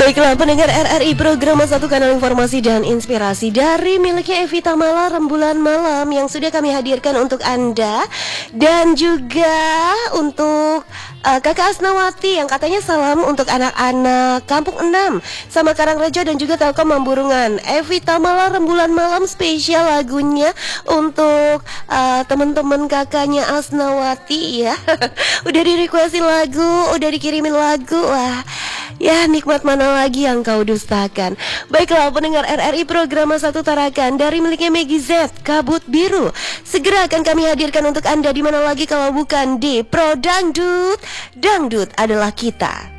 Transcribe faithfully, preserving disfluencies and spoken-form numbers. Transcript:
Baiklah pendengar R R I, program Satu Kanal Informasi dan Inspirasi dari miliknya Evi Tamala, Rembulan Malam, yang sudah kami hadirkan untuk Anda. Dan juga untuk uh, Kakak Asnawati yang katanya salam untuk anak-anak Kampung enam sama Karangrejo dan juga Telkom Mamburungan. Evi Tamala, Rembulan Malam, spesial lagunya untuk uh, teman-teman kakaknya Asnawati ya. Udah di requestin lagu, udah dikirimin lagu. Wah, ya nikmat mana lagi yang kau dustakan. Baiklah pendengar R R I, program Satu Tarakan dari miliknya Megi Z, Kabut Biru, segera akan kami hadirkan untuk Anda. Di mana lagi kalau bukan di Pro Dangdut. Dangdut adalah kita.